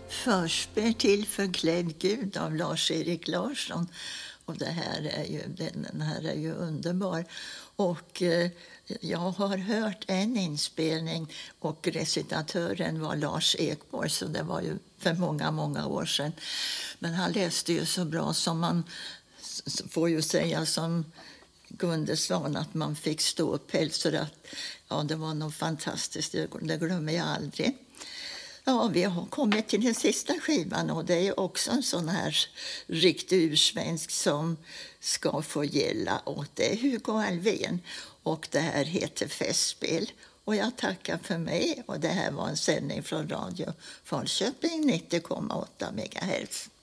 Förspel till förklädd Gud av Lars-Erik Larsson. Och den här är ju underbar. Och jag har hört en inspelning och recitatören var Lars Ekborg, så det var ju för många år sedan. Men han läste ju så bra som man får ju säga som Gunde Svan att man fick ståpäls, så att ja, det var nog fantastiskt, det glömmer jag aldrig. Ja, vi har kommit till den sista skivan och det är också en sån här riktig ursvensk som ska få gälla, och det är Hugo Alfvén och det här heter Festspel. Och jag tackar för mig, och det här var en sändning från Radio Falköping 90,8 MHz.